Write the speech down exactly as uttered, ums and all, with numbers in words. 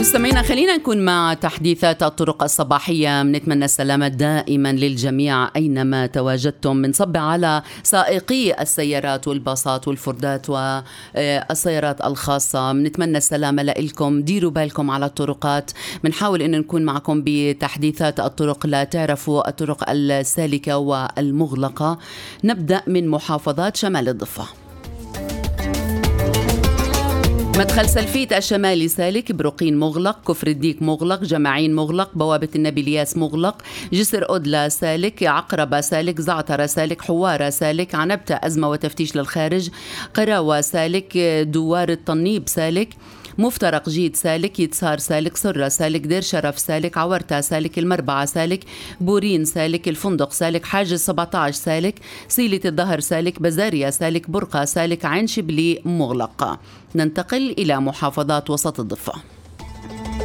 مستمعينا، خلينا نكون مع تحديثات الطرق الصباحية. بنتمنى السلامة دائما للجميع أينما تواجدتم. بنصب على سائقي السيارات والباصات والفردات والسيارات الخاصة، بنتمنى السلامة لإلكم. ديروا بالكم على الطرقات. بنحاول أن نكون معكم بتحديثات الطرق لا تعرفوا الطرق السالكة والمغلقة. نبدأ من محافظات شمال الضفة. مدخل سلفيت الشمالي سالك، بروقين مغلق، كفر الديك مغلق، جماعين مغلق، بوابة النبي الياس مغلق، جسر أدلة سالك، عقربة سالك، زعترة سالك، حوارة سالك، عنبتة أزمة وتفتيش للخارج، قراوة سالك، دوار الطنيب سالك، مفترق جيد سالك، يتسار سالك، سرة سالك، دير شرف سالك، عورتا سالك، المربعة سالك، بورين سالك، الفندق سالك، حاجز سبعة عشر سالك، سيلة الظهر سالك، بزاريا سالك، برقة سالك، عين شبلي مغلقة. ننتقل إلى محافظات وسط الضفة.